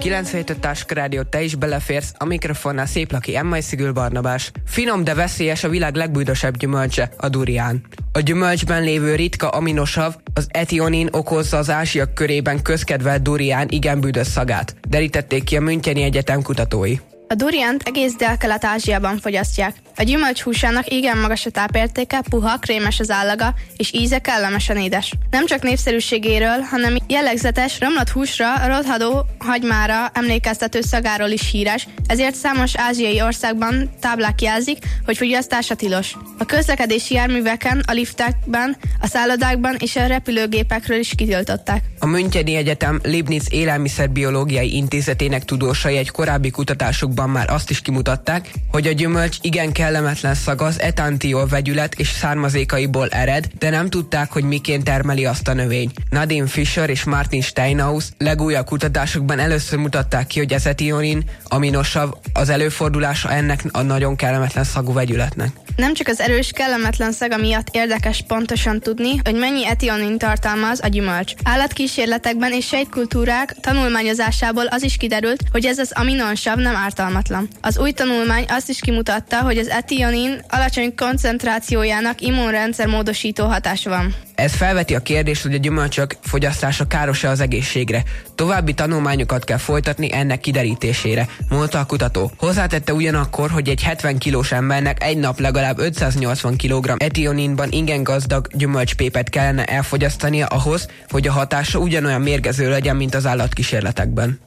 97 Táska Rádió, te is beleférsz, a mikrofonnál Széplaki Emma és Szigül Barnabás. Finom, de veszélyes a világ legbújdosabb gyümölcse, a durián. A gyümölcsben lévő ritka aminosav, az etionin okozza az ázsiak körében közkedvelt durián igen bűdös szagát, derítették ki a Müncheni Egyetem kutatói. A duriánt egész Dél-Kelet-Ázsiában fogyasztják. A gyümölcs húsának igen magas a tápértéke, puha, krémes az állaga, és íze kellemesen édes. Nem csak népszerűségéről, hanem jellegzetes, romlott húsra, rothadó hagymára emlékeztető szagáról is híres, ezért számos ázsiai országban táblák jelzik, hogy fogyasztása tilos. A közlekedési járműveken, a liftekben, a szállodákban és a repülőgépekről is kitiltották. A Müncheni Egyetem Leibniz Élelmiszerbiológiai Intézetének tudósai egy korábbi kutatásukban már azt is kimutatták, hogy a gyümölcs igen kellemetlen szaga az etantiol vegyület és származékaiból ered, de nem tudták, hogy miként termeli azt a növény. Nadine Fischer és Martin Steinhaus legújabb kutatásokban először mutatták ki, hogy az etionin aminosav az előfordulása ennek a nagyon kellemetlen szagú vegyületnek. Nem csak az erős, kellemetlen szaga miatt érdekes pontosan tudni, hogy mennyi etionin tartalmaz a gyümölcs. Állatkísérletekben és sejtkultúrák tanulmányozásából az is kiderült, hogy ez az aminosav nem ártalmatlan. Az új tanulmány azt is kimutatta, hogy az etionin alacsony koncentrációjának immunrendszer módosító hatása van. Ez felveti a kérdést, hogy a gyümölcsök fogyasztása káros-e az egészségre. További tanulmányokat kell folytatni ennek kiderítésére, mondta a kutató. Hozzátette ugyanakkor, hogy egy 70 kilós embernek egy nap legalább 580 kg etioninban igen gazdag gyümölcspépet kellene elfogyasztania ahhoz, hogy a hatása ugyanolyan mérgező legyen, mint az állatkísérletekben.